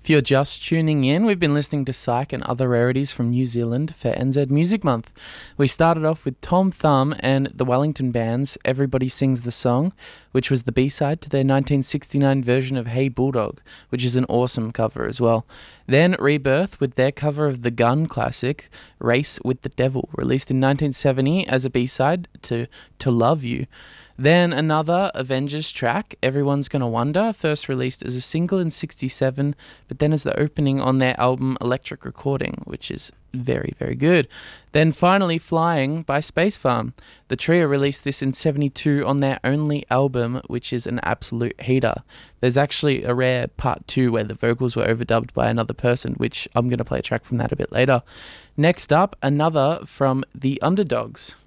If you're just tuning in, we've been listening to Psych and Other Rarities from New Zealand for NZ Music Month. We started off with Tom Thumb and the Wellington Band's Everybody Sings the Song, which was the B-side to their 1969 version of Hey Bulldog, which is an awesome cover as well. Then Rebirth with their cover of the Gun classic, Race with the Devil, released in 1970 as a B-side to Love You. Then another Avengers track, Everyone's Gonna Wonder, first released as a single in 1967, but then as the opening on their album Electric Recording, which is very, very good. Then finally Flying by Space Farm. The trio released this in 1972 on their only album, which is an absolute heater. There's actually a rare part 2 where the vocals were overdubbed by another person, which I'm going to play a track from that a bit later. Next up, another from The Underdogs.